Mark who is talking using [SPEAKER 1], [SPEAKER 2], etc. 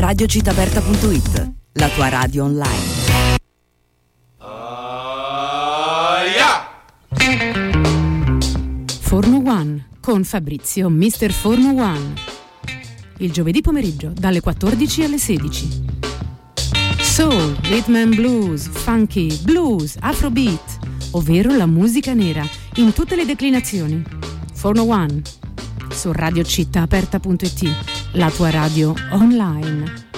[SPEAKER 1] radiocittaaperta.it, la tua radio online.
[SPEAKER 2] Forno One con Fabrizio Mister Forno One. Il giovedì pomeriggio dalle 14 alle 16. Soul, rhythm and blues, funky, blues, afrobeat, ovvero la musica nera in tutte le declinazioni. Forno One su radiocittaaperta.it, la tua radio online.